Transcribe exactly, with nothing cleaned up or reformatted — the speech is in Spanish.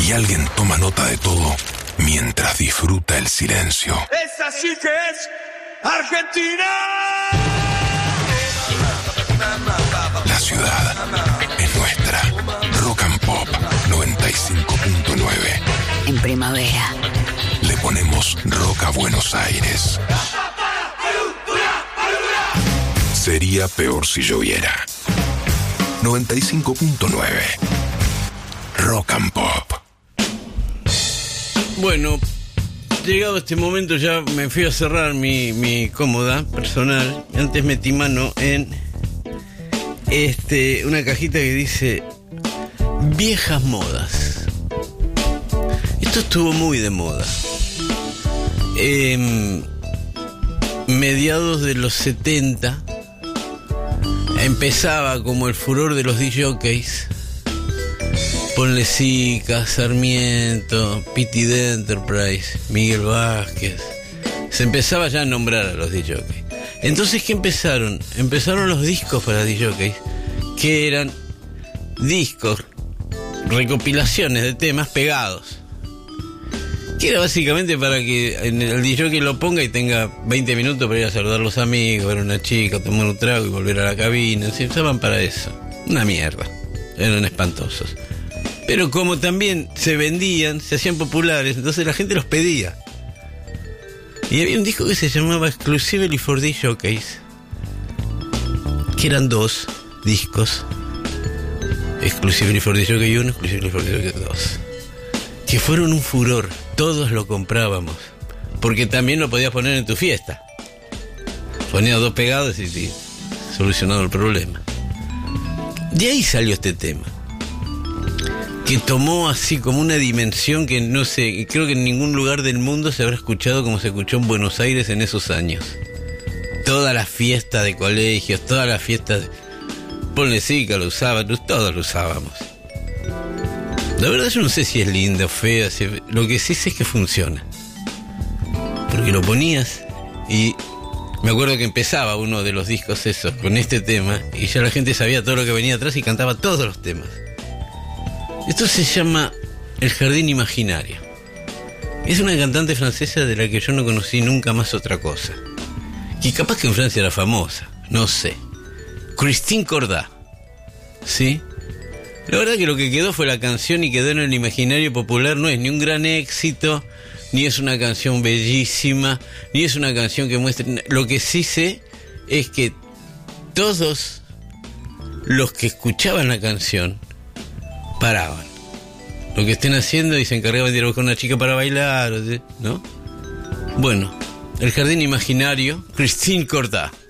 Y alguien toma nota de todo mientras disfruta el silencio. ¡Esa sí que es Argentina! La ciudad es nuestra. Rock and Pop noventa y cinco punto nueve. En primavera le ponemos rock a Buenos Aires. Sería peor si lloviera. noventa y cinco punto nueve. Rock and Pop. Bueno, llegado este momento ya me fui a cerrar mi, mi cómoda personal. Y antes metí mano en este una cajita que dice viejas modas. Esto estuvo muy de moda. Eh, mediados de los setenta empezaba como el furor de los disc-jockeys. Ponle Sica, Sarmiento, Pity de Enterprise, Miguel Vázquez. Se empezaba ya a nombrar a los disc-jockeys. Entonces, ¿qué empezaron? Empezaron los discos para disc-jockeys, que eran discos, recopilaciones de temas pegados. Que era básicamente para que en el disc-jockey lo ponga y tenga veinte minutos para ir a saludar a los amigos, ver a una chica, tomar un trago y volver a la cabina. Se usaban para eso. Una mierda. Eran espantosos. Pero como también se vendían, se hacían populares, entonces la gente los pedía. Y había un disco que se llamaba Exclusively for disc-jockeys, que eran dos discos. Exclusively for disc-jockey uno, Exclusively for disc-jockey dos. Que fueron un furor. Todos lo comprábamos. Porque también lo podías poner en tu fiesta. Ponías dos pegados y sí, solucionado el problema. De ahí salió este tema, que tomó así como una dimensión que no sé, creo que en ningún lugar del mundo se habrá escuchado como se escuchó en Buenos Aires en esos años. Todas las fiestas de colegios, todas las fiestas de... Ponle Sica, lo usaban, todos lo usábamos. La verdad yo no sé si es linda o fea, si... lo que sí sé es que funciona. Porque lo ponías y me acuerdo que empezaba uno de los discos esos con este tema y ya la gente sabía todo lo que venía atrás y cantaba todos los temas. Esto se llama El Jardín Imaginario. Es una cantante francesa de la que yo no conocí nunca más otra cosa. Y capaz que en Francia era famosa, no sé. Christine Cordat. ¿Sí? La verdad que lo que quedó fue la canción y quedó en el imaginario popular. No es ni un gran éxito, ni es una canción bellísima, ni es una canción que muestre... Lo que sí sé es que todos los que escuchaban la canción paraban lo que estén haciendo y se encargaban de ir a buscar una chica para bailar, ¿no? Bueno, El Jardín Imaginario, Christine Cordat.